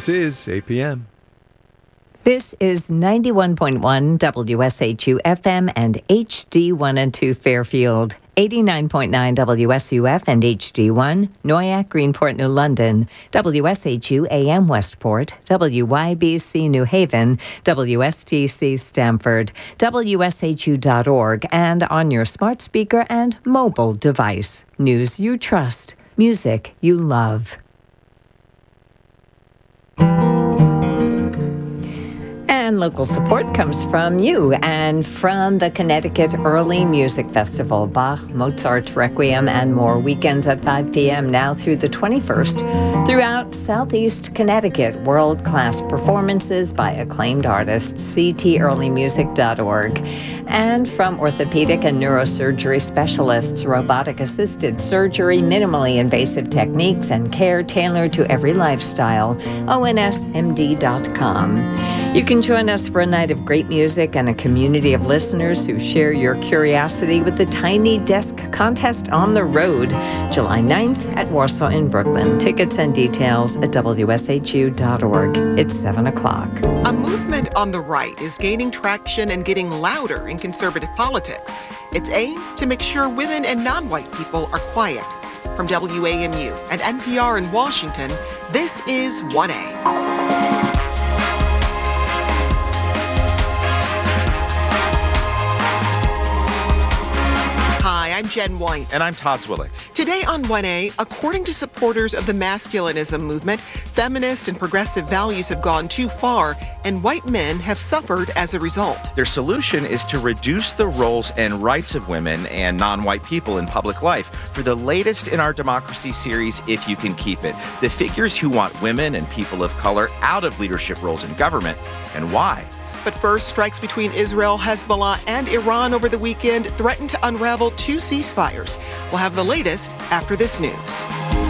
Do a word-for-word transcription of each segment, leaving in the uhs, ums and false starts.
This is A P M. This is ninety-one point one W S H U F M and H D one and two Fairfield, eighty-nine point nine W S U F and H D one, Noyak, Greenport, New London, W S H U A M Westport, W Y B C New Haven, W S T C Stamford, W S H U dot org, and on your smart speaker and mobile device. News you trust, music you love. And local support comes from you and from the Connecticut Early Music Festival. Bach, Mozart, Requiem, and more. Weekends at five p.m. now through the twenty-first. Throughout Southeast Connecticut, world-class performances by acclaimed artists. c t early music dot org. And from orthopedic and neurosurgery specialists, robotic-assisted surgery, minimally invasive techniques, and care tailored to every lifestyle. O N S M D dot com. You can join us for a night of great music and a community of listeners who share your curiosity with the Tiny Desk Contest on the Road, July ninth at Warsaw in Brooklyn. Tickets and details at W S H U dot org. It's seven o'clock. A movement on the right is gaining traction and getting louder in conservative politics. Its aim to make sure women and non-white people are quiet. From W A M U and N P R in Washington, this is one A. Hi, I'm Jen White. And I'm Todd Zwillig. Today on one A, according to supporters of the masculinism movement, feminist and progressive values have gone too far, and white men have suffered as a result. Their solution is to reduce the roles and rights of women and non-white people in public life. For the latest in our Democracy series, If You Can Keep It, the figures who want women and people of color out of leadership roles in government, and why. But first, strikes between Israel, Hezbollah, and Iran over the weekend threatened to unravel two ceasefires. We'll have the latest after this news.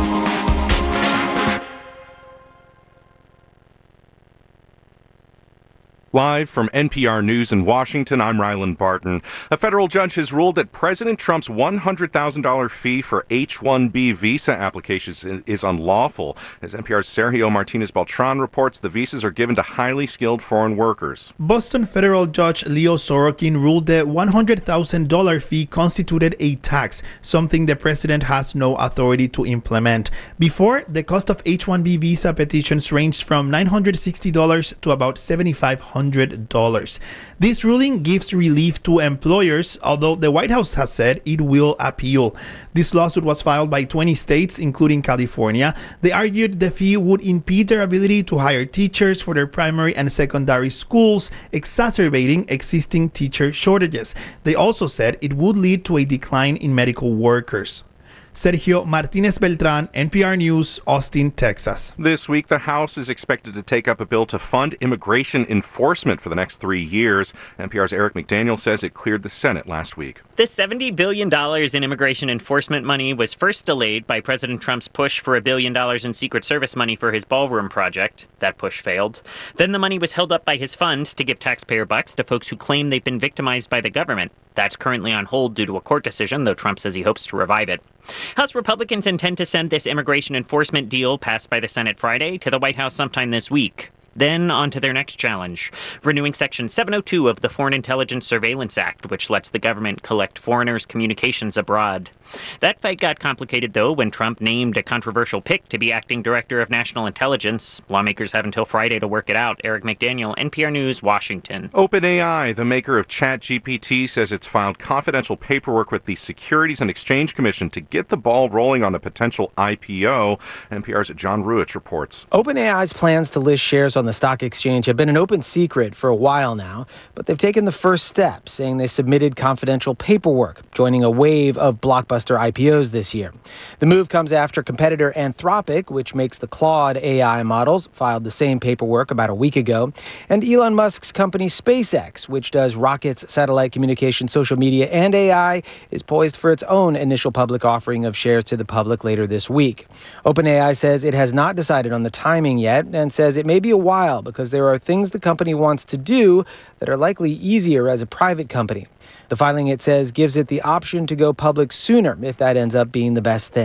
Live from N P R News in Washington, I'm Ryland Barton. A federal judge has ruled that President Trump's one hundred thousand dollars fee for H one B visa applications is unlawful. As N P R's Sergio Martinez-Beltran reports, the visas are given to highly skilled foreign workers. Boston federal judge Leo Sorokin ruled the one hundred thousand dollars fee constituted a tax, something the president has no authority to implement. Before, the cost of H one B visa petitions ranged from nine hundred sixty dollars to about seven thousand five hundred dollars. This ruling gives relief to employers, although the White House has said it will appeal. This lawsuit was filed by twenty states, including California. They argued the fee would impede their ability to hire teachers for their primary and secondary schools, exacerbating existing teacher shortages. They also said it would lead to a decline in medical workers. Sergio Martinez-Beltran, N P R News, Austin, Texas. This week, the House is expected to take up a bill to fund immigration enforcement for the next three years. N P R's Eric McDaniel says it cleared the Senate last week. This seventy billion dollars in immigration enforcement money was first delayed by President Trump's push for a billion dollars in Secret Service money for his ballroom project. That push failed. Then the money was held up by his fund to give taxpayer bucks to folks who claim they've been victimized by the government. That's currently on hold due to a court decision, though Trump says he hopes to revive it. House Republicans intend to send this immigration enforcement deal passed by the Senate Friday to the White House sometime this week. Then on to their next challenge, renewing Section seven oh two of the Foreign Intelligence Surveillance Act, which lets the government collect foreigners' communications abroad. That fight got complicated, though, when Trump named a controversial pick to be acting director of national intelligence. Lawmakers have until Friday to work it out. Eric McDaniel, N P R News, Washington. OpenAI, the maker of ChatGPT, says it's filed confidential paperwork with the Securities and Exchange Commission to get the ball rolling on a potential I P O. N P R's John Ruich reports. OpenAI's plans to list shares on the stock exchange have been an open secret for a while now, but they've taken the first step, saying they submitted confidential paperwork, joining a wave of blockbuster I P Os this year. The move comes after competitor Anthropic, which makes the Claude A I models, filed the same paperwork about a week ago, and Elon Musk's company SpaceX, which does rockets, satellite communication, social media, and A I, is poised for its own initial public offering of shares to the public later this week. OpenAI says it has not decided on the timing yet and says it may be a while because there are things the company wants to do that are likely easier as a private company. The filing, it says, gives it the option to go public sooner if that ends up being the best thing.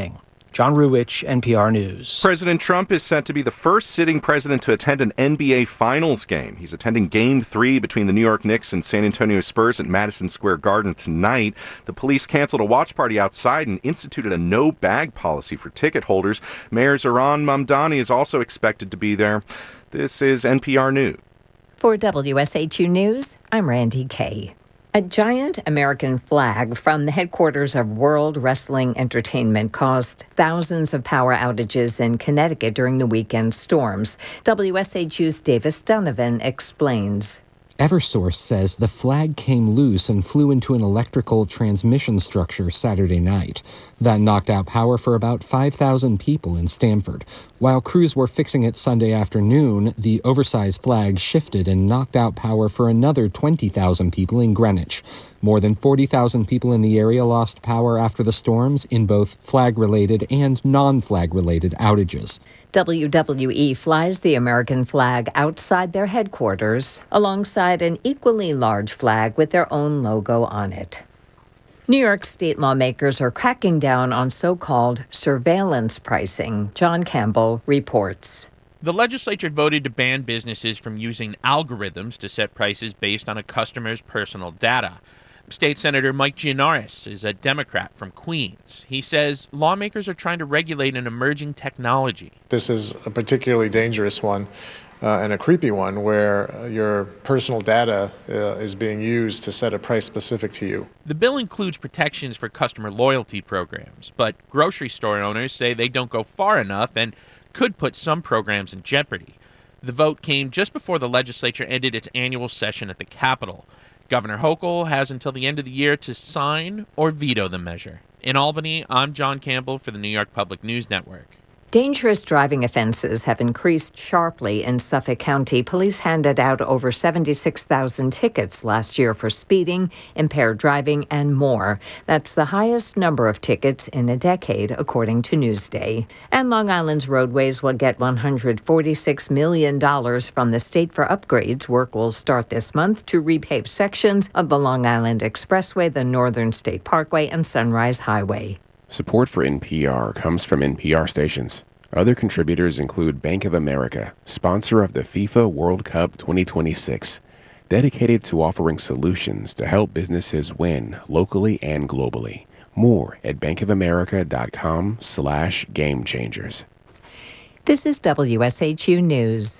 John Ruwich, N P R News. President Trump is set to be the first sitting president to attend an N B A Finals game. He's attending Game three between the New York Knicks and San Antonio Spurs at Madison Square Garden tonight. The police canceled a watch party outside and instituted a no-bag policy for ticket holders. Mayor Zohran Mamdani is also expected to be there. This is N P R News. For W S H U News, I'm Randy Kay. A giant American flag from the headquarters of World Wrestling Entertainment caused thousands of power outages in Connecticut during the weekend storms. W S H U's Davis Donovan explains. Eversource says the flag came loose and flew into an electrical transmission structure Saturday night. That knocked out power for about five thousand people in Stamford. While crews were fixing it Sunday afternoon, the oversized flag shifted and knocked out power for another twenty thousand people in Greenwich. More than forty thousand people in the area lost power after the storms in both flag-related and non-flag-related outages. W W E flies the American flag outside their headquarters alongside an equally large flag with their own logo on it. New York state lawmakers are cracking down on so-called surveillance pricing. John Campbell reports. The legislature voted to ban businesses from using algorithms to set prices based on a customer's personal data. State Senator Mike Gianaris is a Democrat from Queens. He says lawmakers are trying to regulate an emerging technology. This is a particularly dangerous one uh, and a creepy one where your personal data uh, is being used to set a price specific to you. The bill includes protections for customer loyalty programs, but grocery store owners say they don't go far enough and could put some programs in jeopardy. The vote came just before the legislature ended its annual session at the Capitol. Governor Hochul has until the end of the year to sign or veto the measure. In Albany, I'm John Campbell for the New York Public News Network. Dangerous driving offenses have increased sharply in Suffolk County. Police handed out over seventy-six thousand tickets last year for speeding, impaired driving, and more. That's the highest number of tickets in a decade, according to Newsday. And Long Island's roadways will get one hundred forty-six million dollars from the state for upgrades. Work will start this month to repave sections of the Long Island Expressway, the Northern State Parkway, and Sunrise Highway. Support for N P R comes from N P R stations. Other contributors include Bank of America, sponsor of the FIFA World Cup twenty twenty-six, dedicated to offering solutions to help businesses win locally and globally. More at bankofamerica.com slash game changers. This is W S H U News.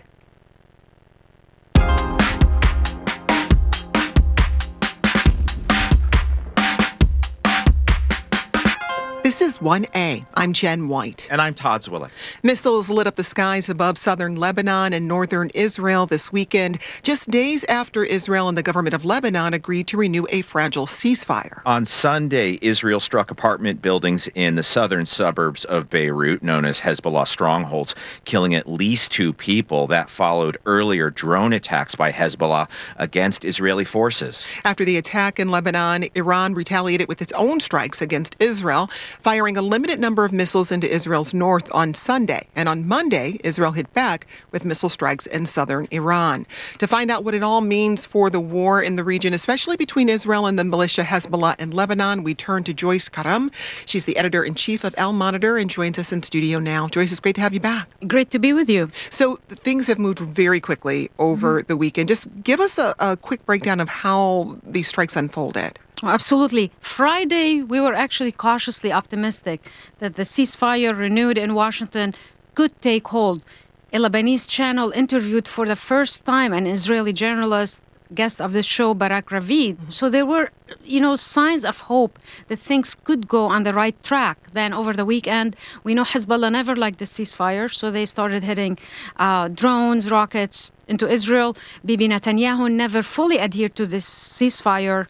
This is one A. I'm Jen White. And I'm Todd Zwillick. Missiles lit up the skies above southern Lebanon and northern Israel this weekend, just days after Israel and the government of Lebanon agreed to renew a fragile ceasefire. On Sunday, Israel struck apartment buildings in the southern suburbs of Beirut, known as Hezbollah strongholds, killing at least two people. That followed earlier drone attacks by Hezbollah against Israeli forces. After the attack in Lebanon, Iran retaliated with its own strikes against Israel, firing a limited number of missiles into Israel's north on Sunday. And on Monday, Israel hit back with missile strikes in southern Iran. To find out what it all means for the war in the region, especially between Israel and the militia Hezbollah in Lebanon, we turn to Joyce Karam. She's the editor-in-chief of Al Monitor and joins us in studio now. Joyce, it's great to have you back. Great to be with you. So things have moved very quickly over mm-hmm. the weekend. Just give us a, a quick breakdown of how these strikes unfolded. Absolutely. Friday, we were actually cautiously optimistic that the ceasefire renewed in Washington could take hold. A Lebanese channel interviewed for the first time an Israeli journalist, guest of the show, Barak Ravid. Mm-hmm. So there were, you know, signs of hope that things could go on the right track. Then over the weekend, we know Hezbollah never liked the ceasefire, so they started hitting uh, drones, rockets into Israel. Bibi Netanyahu never fully adhered to this ceasefire,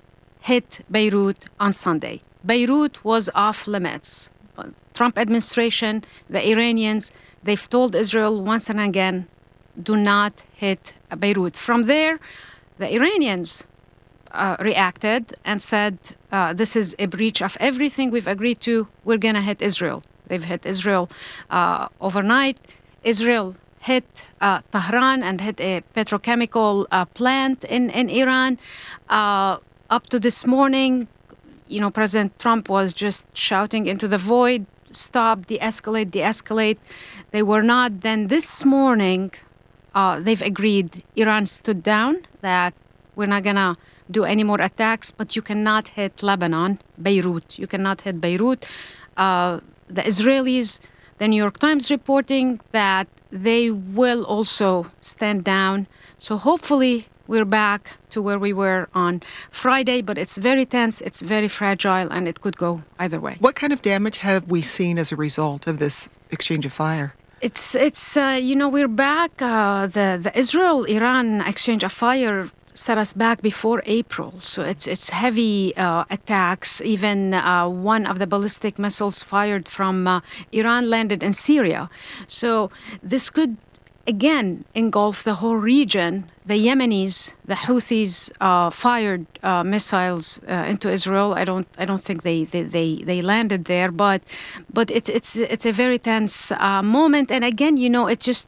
hit Beirut on Sunday. Beirut was off limits. Trump administration, the Iranians, they've told Israel once and again, do not hit Beirut. From there, the Iranians uh, reacted and said, uh, this is a breach of everything we've agreed to. We're going to hit Israel. They've hit Israel uh, overnight. Israel hit uh, Tehran and hit a petrochemical uh, plant in, in Iran. Uh, Up to this morning, you know, President Trump was just shouting into the void, stop, de-escalate, de-escalate. They were not. Then this morning, uh, they've agreed. Iran stood down that we're not going to do any more attacks, but you cannot hit Lebanon, Beirut. You cannot hit Beirut. Uh, the Israelis, the New York Times reporting that they will also stand down. So hopefully we're back to where we were on Friday, but it's very tense, it's very fragile, and it could go either way. What kind of damage have we seen as a result of this exchange of fire? It's, it's uh, you know, we're back. Uh, the, the Israel-Iran exchange of fire set us back before April. So it's it's heavy uh, attacks. Even uh, one of the ballistic missiles fired from uh, Iran landed in Syria. So this could, again, engulf the whole region. The Yemenis, the Houthis, uh, fired uh, missiles uh, into Israel. I don't, I don't think they, they, they, they landed there, but, but it's it's it's a very tense uh, moment. And again, you know, it just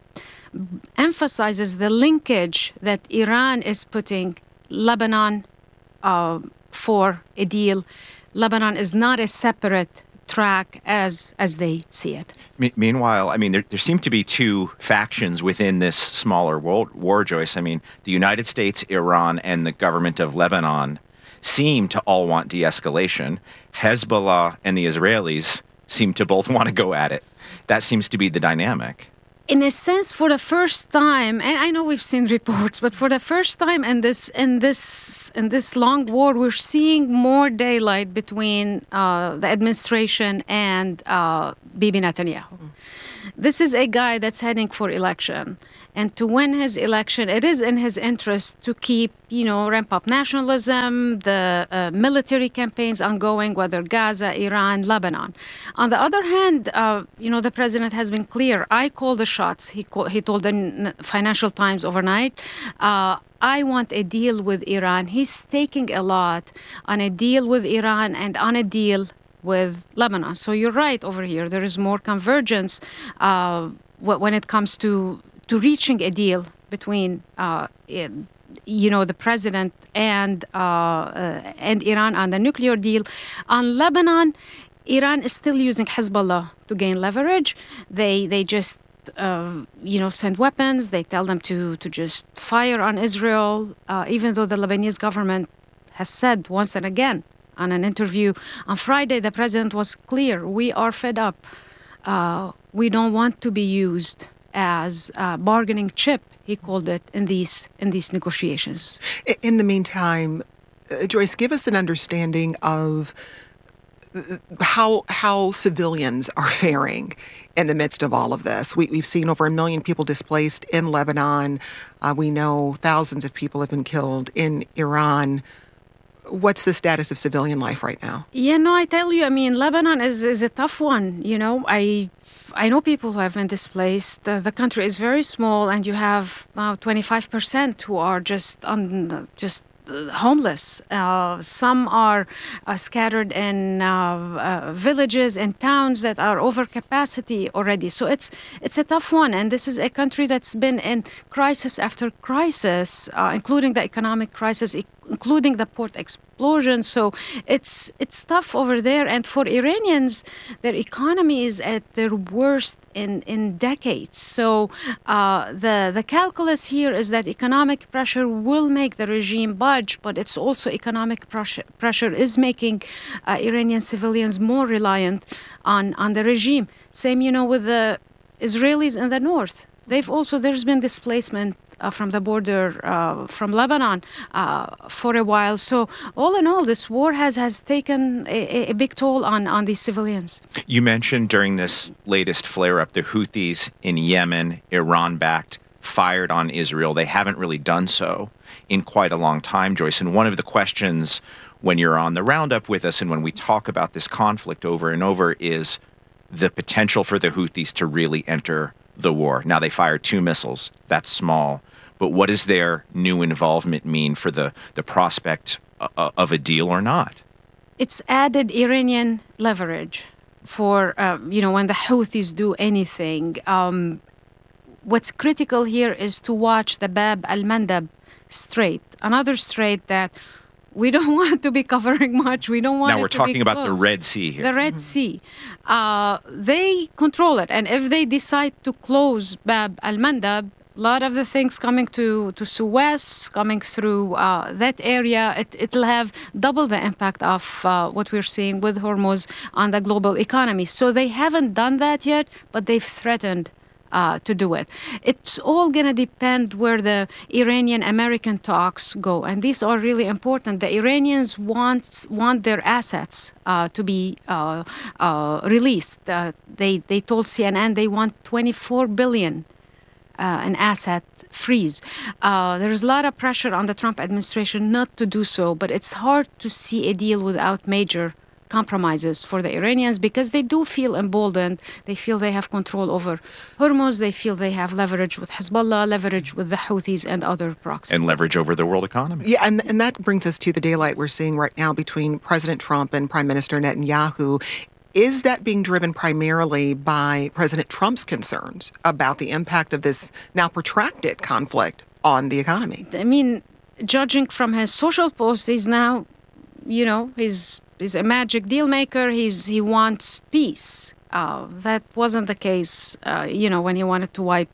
emphasizes the linkage that Iran is putting Lebanon uh, for a deal. Lebanon is not a separate track as as they see it. Me- meanwhile, I mean, there, there seem to be two factions within this smaller world war, Joyce. I mean, the United States, Iran, and the government of Lebanon seem to all want de-escalation. Hezbollah and the Israelis seem to both want to go at it. That seems to be the dynamic. In a sense, for the first time, and I know we've seen reports, but for the first time in this in this in this long war, we're seeing more daylight between uh, the administration and uh, Bibi Netanyahu. Mm. This is a guy that's heading for election, and to win his election, it is in his interest to keep, you know, ramp up nationalism, the uh, military campaigns ongoing, whether Gaza, Iran, Lebanon. On the other hand, uh, you know, the president has been clear. I call the shots. He call, he told the Financial Times overnight. Uh, I want a deal with Iran. He's staking a lot on a deal with Iran and on a deal with Lebanon. So you're right over here. There is more convergence uh, when it comes to to reaching a deal between, uh, you know, the president and uh, uh, and Iran on the nuclear deal. On Lebanon, Iran is still using Hezbollah to gain leverage. They they just uh, you know send weapons. They tell them to to just fire on Israel, uh, even though the Lebanese government has said once and again. On an interview on Friday, the president was clear. We are fed up. Uh, we don't want to be used as a bargaining chip, he called it, in these in these negotiations. In the meantime, uh, Joyce, give us an understanding of how how civilians are faring in the midst of all of this. We, we've seen over a million people displaced in Lebanon. Uh, we know thousands of people have been killed in Iran. What's the status of civilian life right now? Yeah, no, I tell you, I mean, Lebanon is, is a tough one. You know, I I know people who have been displaced. Uh, the country is very small, and you have uh, twenty-five percent who are just on just uh, homeless. Uh, some are uh, scattered in uh, uh, villages and towns that are over capacity already. So it's it's a tough one, and this is a country that's been in crisis after crisis, uh, including the economic crisis, including the port explosion. So it's it's tough over there. And for Iranians, their economy is at their worst in, in decades. So uh, the, the calculus here is that economic pressure will make the regime budge, but it's also economic pressure, pressure is making uh, Iranian civilians more reliant on, on the regime. Same, you know, with the Israelis in the north. They've also, there's been displacement Uh, from the border uh, from Lebanon uh, for a while. So all in all, this war has, has taken a, a big toll on, on these civilians. You mentioned during this latest flare-up, the Houthis in Yemen, Iran-backed, fired on Israel. They haven't really done so in quite a long time, Joyce. And one of the questions when you're on the roundup with us and when we talk about this conflict over and over is the potential for the Houthis to really enter the war. Now, they fired two missiles. That's small. But what does their new involvement mean for the, the prospect uh, of a deal or not? It's added Iranian leverage for, uh, you know, when the Houthis do anything. Um, what's critical here is to watch the Bab al-Mandab Strait, another strait that we don't want to be covering much. We don't want now it we're to talking be about closed. the Red Sea here. The Red Sea. Uh, they control it. And if they decide to close Bab al-Mandab, a lot of the things coming to, to Suez, coming through uh, that area, it, it'll have double the impact of uh, what we're seeing with Hormuz on the global economy. So they haven't done that yet, but they've threatened Uh, to do it. It's all going to depend where the Iranian-American talks go, and these are really important. The Iranians want want their assets uh, to be uh, uh, released. Uh, they they told C N N they want twenty-four billion uh, an asset freeze. Uh, there's a lot of pressure on the Trump administration not to do so, but it's hard to see a deal without major compromises for the Iranians because they do feel emboldened. They feel they have control over Hormuz. They feel they have leverage with Hezbollah, leverage with the Houthis and other proxies. And leverage over the world economy. Yeah, and, and that brings us to the daylight we're seeing right now between President Trump and Prime Minister Netanyahu. Is that being driven primarily by President Trump's concerns about the impact of this now protracted conflict on the economy? I mean, judging from his social posts, he's now, you know, he's He's a magic deal maker. He's he wants peace. Uh, that wasn't the case, uh, you know, when he wanted to wipe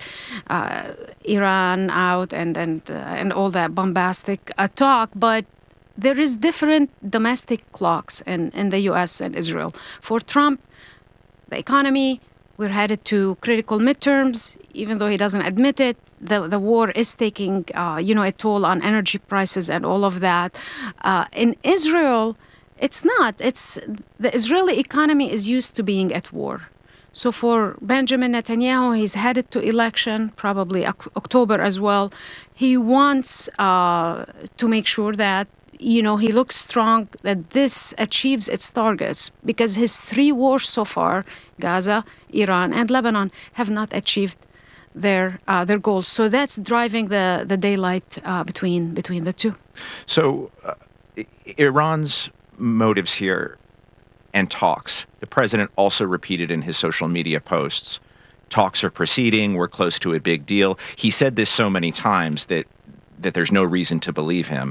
uh, Iran out and and uh, and all that bombastic uh, talk. But there is different domestic clocks in, in the U S and Israel. For Trump, the economy, we're headed to critical midterms. Even though he doesn't admit it, the the war is taking uh, you know a toll on energy prices and all of that. Uh, in Israel. It's not. It's the Israeli economy is used to being at war. So for Benjamin Netanyahu, he's headed to election, probably October as well. He wants uh, to make sure that, you know, he looks strong, that this achieves its targets, because his three wars so far, Gaza, Iran, and Lebanon, have not achieved their uh, their goals. So that's driving the the daylight uh, between between the two. So uh, Iran's motives here and talks. The president also repeated in his social media posts, talks are proceeding, we're close to a big deal. He said this so many times that that there's no reason to believe him.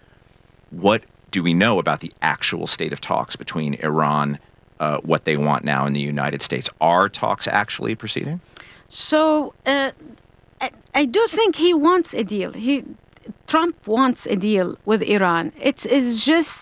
What do we know about the actual state of talks between Iran, uh, what they want now in the United States? Are talks actually proceeding? So uh, I, I do think he wants a deal. He Trump wants a deal with Iran. It's, it's just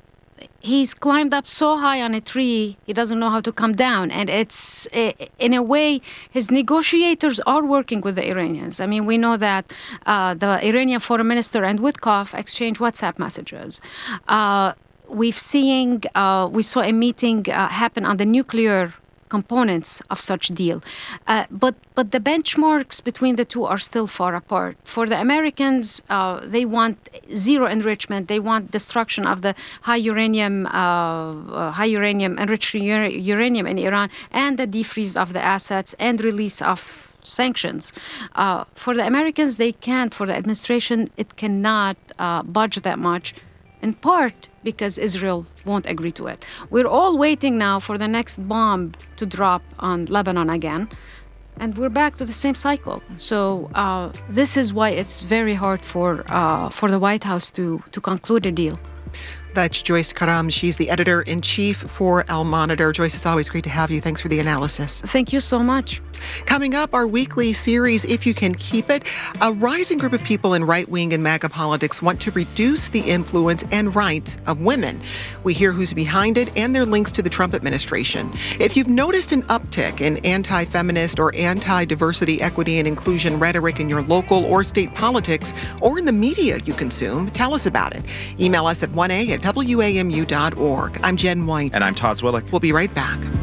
he's climbed up so high on a tree, he doesn't know how to come down. And it's, in a way, his negotiators are working with the Iranians. I mean, we know that uh, the Iranian foreign minister and Witkoff exchanged WhatsApp messages. Uh, we've seen, uh, we saw a meeting uh, happen on the nuclear components of such deal. Uh, but but the benchmarks between the two are still far apart. For the Americans, uh, they want zero enrichment. They want destruction of the high uranium, uh, uh, high uranium enriched uranium in Iran, and the defreeze of the assets and release of sanctions. Uh, for the Americans, they can't. For the administration, it cannot uh, budge that much. In part because Israel won't agree to it. We're all waiting now for the next bomb to drop on Lebanon again, and we're back to the same cycle. So uh, this is why it's very hard for uh, for the White House to to conclude a deal. That's Joyce Karam. She's the editor-in-chief for Al-Monitor. Joyce, it's always great to have you. Thanks for the analysis. Thank you so much. Coming up, our weekly series, If You Can Keep It. A rising group of people in right-wing and MAGA politics want to reduce the influence and rights of women. We hear who's behind it and their links to the Trump administration. If you've noticed an uptick in anti-feminist or anti-diversity, equity, and inclusion rhetoric in your local or state politics or in the media you consume, tell us about it. Email us at one a at W A M U dot org. I'm Jen White. And I'm Todd Zwillich. We'll be right back.